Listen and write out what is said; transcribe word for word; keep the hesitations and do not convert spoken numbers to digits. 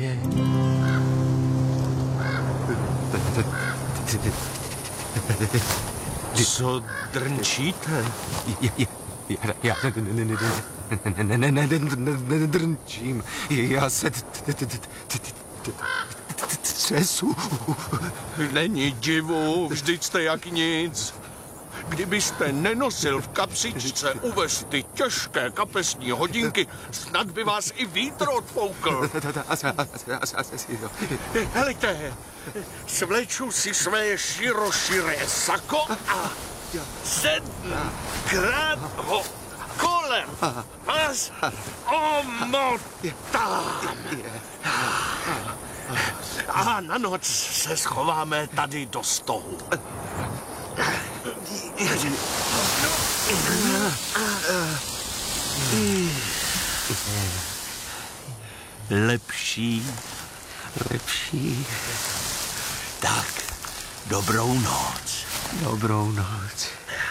dítě. Co drnčíte? Já nedrnčím, já se třesu. Není divu, vždyť jste jak nic. Kdybyste nenosil v kapsičce uvez ty těžké kapesní hodinky, snad by vás i vítr odfoukl. Helejte, svleču si své široširé sako a sednu krát ho kolem vás omotám. A na noc se schováme tady do stohu. Lepší? Lepší. Tak, dobrou noc. Dobrou noc.